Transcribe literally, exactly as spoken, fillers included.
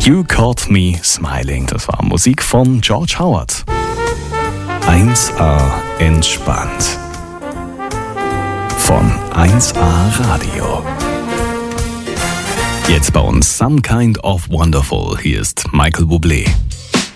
You Caught Me Smiling, das war Musik von George Howard. eins A entspannt. Von eins A Radio. Jetzt bei uns Some Kind of Wonderful. Hier ist Michael Bublé.